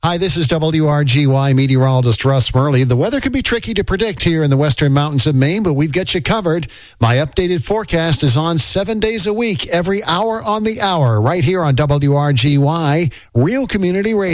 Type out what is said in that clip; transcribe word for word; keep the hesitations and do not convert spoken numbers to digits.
Hi, this is W R G Y meteorologist Russ Murley. The weather can be tricky to predict here in the western mountains of Maine, but we've got you covered. My updated forecast is on seven days a week, every hour on the hour, right here on W R G Y, Real Community Radio.